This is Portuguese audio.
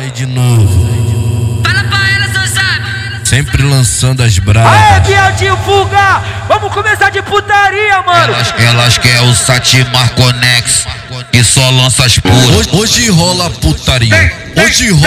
aí de novo. Fala pra elas, não sabe? Sempre lançando as bravas. Aê, viadinho, fuga! Vamos começar de putaria, mano! Elas querem o Satimar Conex e só lança as puras. Hoje rola putaria. Hoje rola